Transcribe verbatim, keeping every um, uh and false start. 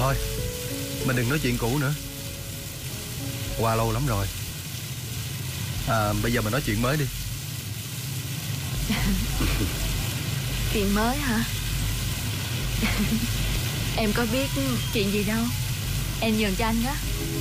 Thôi, mình đừng nói chuyện cũ nữa. Qua lâu lắm rồi. À, bây giờ mình nói chuyện mới đi. Chuyện mới hả? Em có biết chuyện gì đâu. Em nhường cho anh đó.